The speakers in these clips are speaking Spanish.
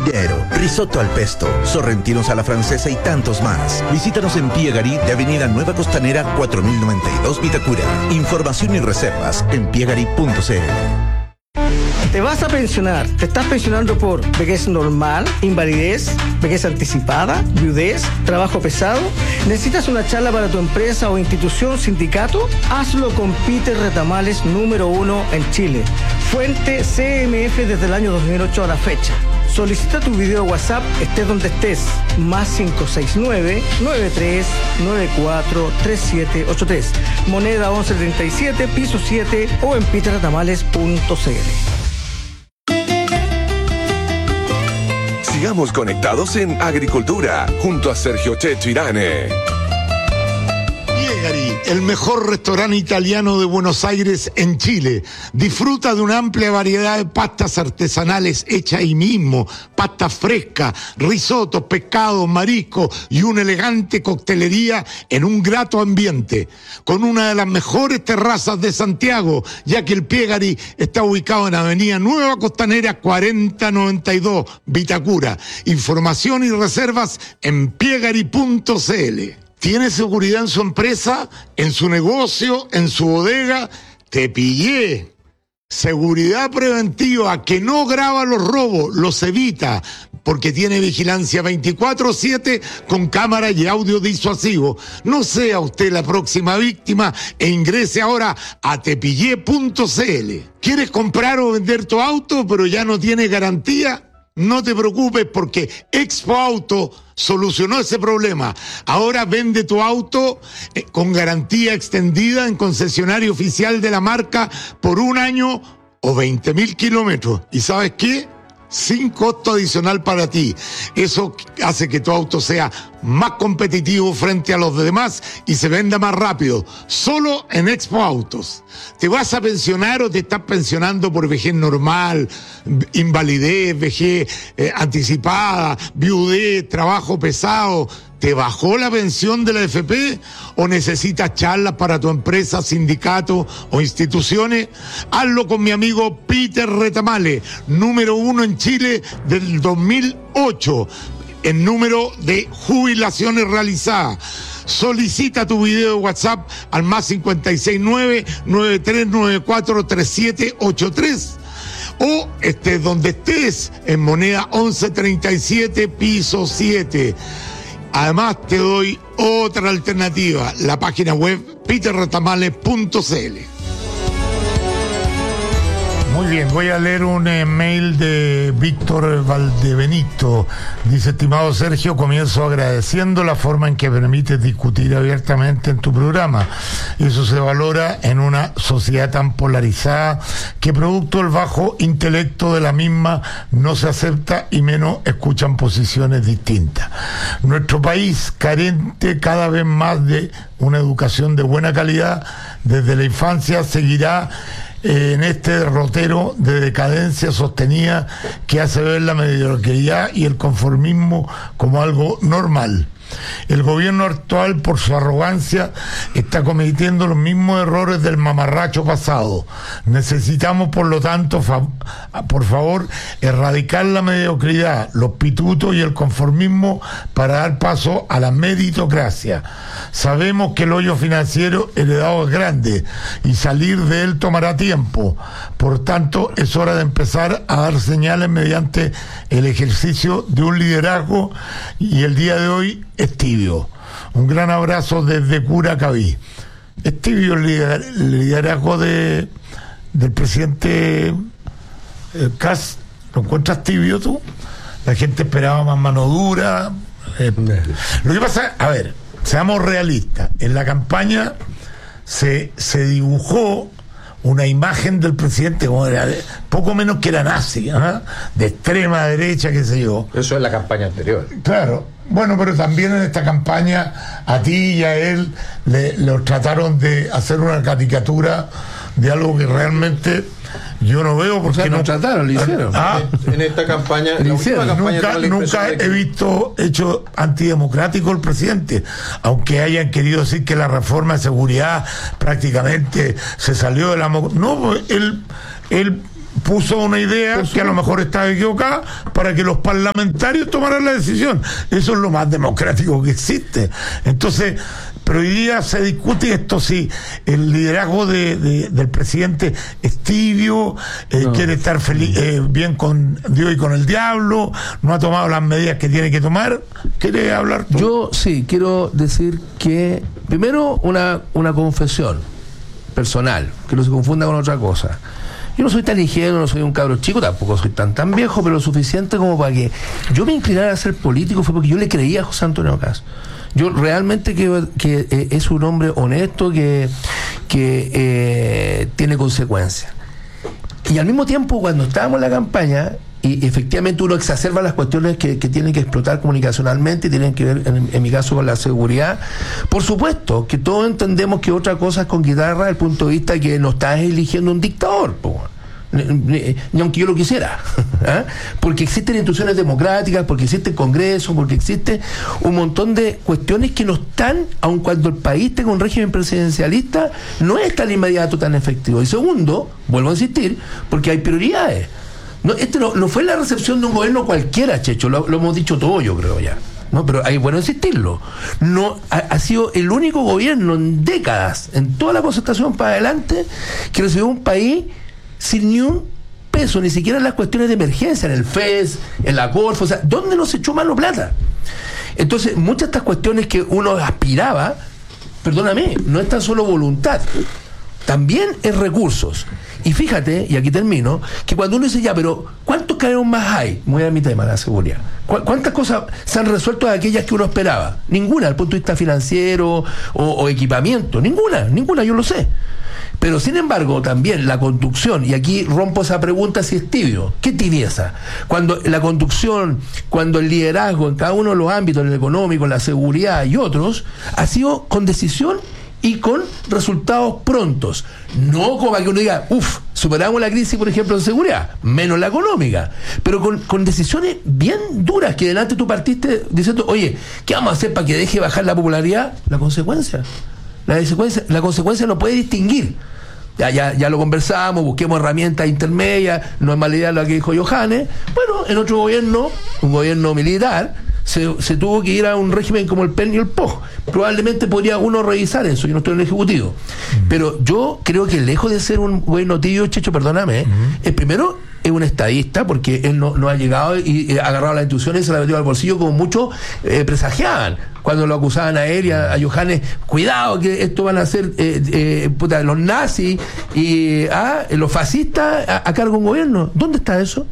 Sendero, risotto al pesto, sorrentinos a la francesa y tantos más. Visítanos en Piegari de Avenida Nueva Costanera 4092 Vitacura. Información y reservas en piegari.cl. ¿Te vas a pensionar? ¿Te estás pensionando por vejez normal, invalidez, vejez anticipada, viudez, trabajo pesado? ¿Necesitas una charla para tu empresa o institución, sindicato? Hazlo con Peter Retamales, número 1 en Chile. Fuente CMF desde el año 2008 a la fecha. Solicita tu video WhatsApp, estés donde estés. Más 569-9394-3783. Moneda 1137, piso 7 o en peterretamales.cl. Sigamos conectados en Agricultura, junto a Sergio Checho Irane. Piegari, el mejor restaurante italiano de Buenos Aires en Chile. Disfruta de una amplia variedad de pastas artesanales hechas ahí mismo, pastas frescas, risotos, pescados, mariscos y una elegante coctelería en un grato ambiente, con una de las mejores terrazas de Santiago, ya que el Piegari está ubicado en Avenida Nueva Costanera 4092, Vitacura. Información y reservas en piegari.cl. ¿Tiene seguridad en su empresa, en su negocio, en su bodega? Te pillé. Seguridad preventiva que no graba los robos, los evita, porque tiene vigilancia 24/7 con cámara y audio disuasivo. No sea usted la próxima víctima e ingrese ahora a tepillé.cl. ¿Quieres comprar o vender tu auto pero ya no tiene garantía? No te preocupes porque Expo Auto solucionó ese problema. Ahora vende tu auto con garantía extendida en concesionario oficial de la marca por 1 año o 20.000 kilómetros. ¿Y sabes qué? Sin costo adicional para ti. Eso hace que tu auto sea más competitivo frente a los demás y se venda más rápido. Solo en Expo Autos. ¿Te vas a pensionar o te estás pensionando por vejez normal, invalidez, vejez anticipada, viudez, trabajo pesado? ¿Te bajó la pensión de la AFP o necesitas charlas para tu empresa, sindicato o instituciones? Hazlo con mi amigo Peter Retamales, número 1 en Chile del 2008, en número de jubilaciones realizadas. Solicita tu video de WhatsApp al más 569-9394-3783 o estés donde estés, en moneda 1137, piso 7. Además te doy otra alternativa, la página web peterretamales.cl. Muy bien, voy a leer un mail de Víctor Valdebenito. Dice: estimado Sergio, comienzo agradeciendo la forma en que permites discutir abiertamente en tu programa. Eso se valora en una sociedad tan polarizada que producto del bajo intelecto de la misma no se acepta y menos escuchan posiciones distintas. Nuestro país, carente cada vez más de una educación de buena calidad desde la infancia, seguirá en este derrotero de decadencia sostenida que hace ver la mediocridad y el conformismo como algo normal. El gobierno actual, por su arrogancia, está cometiendo los mismos errores del mamarracho pasado. Necesitamos, por lo tanto, por favor, erradicar la mediocridad, los pitutos y el conformismo para dar paso a la meritocracia. Sabemos que el hoyo financiero heredado es grande y salir de él tomará tiempo. Por tanto, es hora de empezar a dar señales mediante el ejercicio de un liderazgo, y el día de hoy es tibio. Un gran abrazo desde Curacaví. Es tibio el liderazgo del presidente Kast. ¿Lo encuentras tibio tú? La gente esperaba más mano dura. Lo que pasa, a ver, seamos realistas. En la campaña se dibujó una imagen del presidente como era poco menos que era nazi, de extrema derecha, qué sé yo. Eso es la campaña anterior. Claro. Bueno, pero también en esta campaña a ti y a él los trataron de hacer una caricatura de algo que realmente yo no veo, porque no trataron, lo hicieron. En esta campaña, nunca he visto hecho antidemocrático el presidente, aunque hayan querido decir que la reforma de seguridad prácticamente se salió de la... No, él puso una idea que a lo mejor estaba equivocada para que los parlamentarios tomaran la decisión. Eso es lo más democrático que existe. Entonces, pero hoy día se discute esto, si el liderazgo del presidente es tibio, quiere estar bien con Dios y con el diablo, no ha tomado las medidas que tiene que tomar. ¿Quiere hablar tú? Yo sí, quiero decir que, primero, una confesión personal, que no se confunda con otra cosa. Yo no soy tan ingenuo, no soy un cabro chico, tampoco soy tan viejo, pero lo suficiente como para que yo me inclinara a ser político fue porque yo le creía a José Antonio Caz. Yo realmente creo que es un hombre honesto que tiene consecuencias. Y al mismo tiempo, cuando estábamos en la campaña, y efectivamente uno exacerba las cuestiones que tienen que explotar comunicacionalmente y tienen que ver, en mi caso, con la seguridad. Por supuesto que todos entendemos que otra cosa es con guitarra desde el punto de vista que no estás eligiendo un dictador, ni aunque yo lo quisiera. ¿Ah? Porque existen instituciones democráticas, porque existe Congreso, porque existe un montón de cuestiones que no están, aun cuando el país tenga un régimen presidencialista, no es tan inmediato, tan efectivo. Y segundo, vuelvo a insistir, porque hay prioridades. No fue la recepción de un gobierno cualquiera, Checho, lo hemos dicho todo, yo creo ya. No, pero hay bueno insistirlo. No ha sido el único gobierno en décadas, en toda la concertación para adelante, que recibió un país sin ni un peso, ni siquiera en las cuestiones de emergencia, en el FES, en la Corfo, o sea, ¿dónde nos echó mano plata? Entonces, muchas de estas cuestiones que uno aspiraba, perdóname, no es tan solo voluntad, también es recursos. Y fíjate, y aquí termino, que cuando uno dice, ya, pero ¿cuántos careos más hay? Voy a mi tema, la seguridad. ¿Cuántas cosas se han resuelto de aquellas que uno esperaba? Ninguna, desde el punto de vista financiero o equipamiento. Ninguna, yo lo sé. Pero sin embargo, también la conducción, y aquí rompo esa pregunta si es tibio. ¿Qué tibieza? Cuando la conducción, cuando el liderazgo en cada uno de los ámbitos, en el económico, en la seguridad y otros, ha sido con decisión y con resultados prontos. No como para que uno diga, superamos la crisis, por ejemplo, en seguridad, menos la económica, pero con decisiones bien duras, que delante tú partiste diciendo, oye, ¿qué vamos a hacer para que deje bajar la popularidad? La consecuencia no puede distinguir. Ya lo conversamos, busquemos herramientas intermedias, no es mala idea lo que dijo Johannes. Bueno, en otro gobierno, un gobierno militar, se tuvo que ir a un régimen como el PEN y el POG. Probablemente podría uno revisar eso, yo no estoy en el Ejecutivo. Pero yo creo que lejos de ser un gobierno tibio, Checho, perdóname, el primero es un estadista, porque él no ha llegado y ha agarrado las instituciones y se la ha metido al bolsillo como muchos presagiaban cuando lo acusaban a él y a Johannes. Cuidado que esto van a ser los nazis y los fascistas a cargo de un gobierno. ¿Dónde está eso?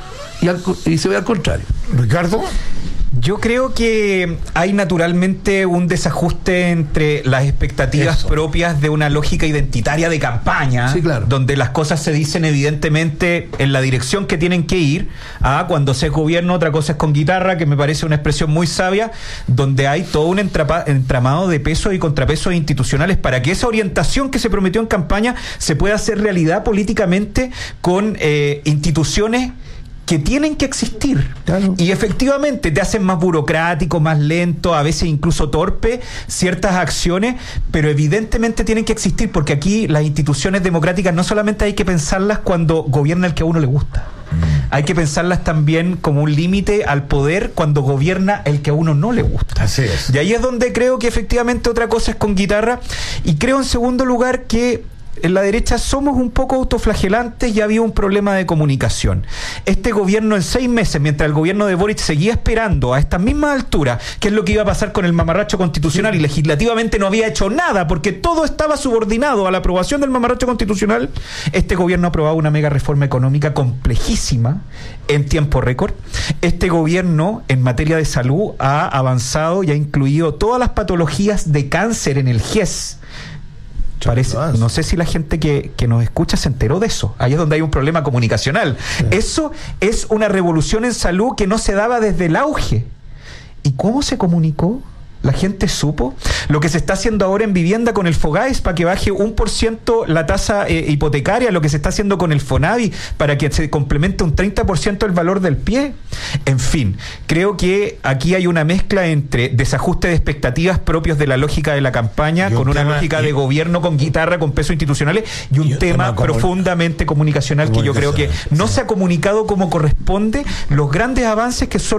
Y se ve al contrario. Ricardo. Yo creo que hay naturalmente un desajuste entre las expectativas propias de una lógica identitaria de campaña, sí, claro, donde las cosas se dicen evidentemente en la dirección que tienen que ir, cuando se es gobierno, otra cosa es con guitarra, que me parece una expresión muy sabia, donde hay todo un entramado de pesos y contrapesos institucionales para que esa orientación que se prometió en campaña se pueda hacer realidad políticamente con instituciones que tienen que existir. Claro. Y efectivamente te hacen más burocrático, más lento, a veces incluso torpe ciertas acciones, pero evidentemente tienen que existir, porque aquí las instituciones democráticas no solamente hay que pensarlas cuando gobierna el que a uno le gusta, hay que pensarlas también como un límite al poder cuando gobierna el que a uno no le gusta. Así es. Y ahí es donde creo que efectivamente otra cosa es con guitarra, y creo en segundo lugar que en la derecha somos un poco autoflagelantes y había un problema de comunicación. Este gobierno en 6 meses, mientras el gobierno de Boric seguía esperando a estas mismas alturas qué es lo que iba a pasar con el mamarracho constitucional, y legislativamente no había hecho nada porque todo estaba subordinado a la aprobación del mamarracho constitucional, este gobierno ha aprobado una mega reforma económica complejísima en tiempo récord. Este gobierno en materia de salud ha avanzado y ha incluido todas las patologías de cáncer en el GES. Parece, no sé si la gente que nos escucha se enteró de eso. Ahí es donde hay un problema comunicacional. Sí. Eso es una revolución en salud que no se daba desde el auge. ¿Y cómo se comunicó? ¿La gente supo? Lo que se está haciendo ahora en vivienda con el FOGAES para que baje 1% la tasa hipotecaria, lo que se está haciendo con el FONAVI para que se complemente un 30% el valor del pie. En fin, creo que aquí hay una mezcla entre desajuste de expectativas propios de la lógica de la campaña, con una lógica de gobierno con guitarra, con pesos institucionales, y un tema profundamente comunicacional que yo creo que no se ha comunicado como corresponde los grandes avances que son